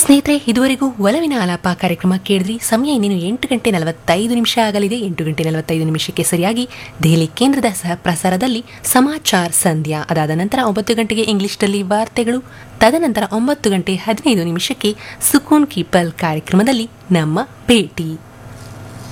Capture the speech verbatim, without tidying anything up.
ಸ್ನೇಹಿತರೆ, ಇದುವರೆಗೂ ಒಲವಿನ ಆಲಾಪ ಕಾರ್ಯಕ್ರಮ ಕೇಳಿದ್ರಿ. ಸಮಯ ಇನ್ನೇನು ಎಂಟು ಗಂಟೆ ನಲವತ್ತೈದು ನಿಮಿಷ ಆಗಲಿದೆ. ಎಂಟು ಗಂಟೆ ನಲವತ್ತೈದು ನಿಮಿಷಕ್ಕೆ ಸರಿಯಾಗಿ ದೆಹಲಿ ಕೇಂದ್ರದ ಸಹ ಪ್ರಸಾರದಲ್ಲಿ ಸಮಾಚಾರ ಸಂಧ್ಯಾ. ಅದಾದ ನಂತರ ಒಂಬತ್ತು ಗಂಟೆಗೆ ಇಂಗ್ಲಿಷ್ನಲ್ಲಿ ವಾರ್ತೆಗಳು. ತದನಂತರ ಒಂಬತ್ತು ಗಂಟೆ ಹದಿನೈದು ನಿಮಿಷಕ್ಕೆ ಸುಕೂನ್ ಕೀಪಲ್ ಕಾರ್ಯಕ್ರಮದಲ್ಲಿ ನಮ್ಮ ಭೇಟಿ.